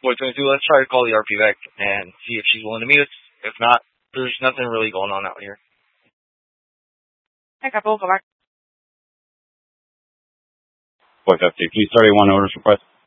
Boy 22, let's try to call the RP back and see if she's willing to meet us. If not, there's nothing really going on out here. Hey, Capo, go back. Boy 50, please start a 1 orders request.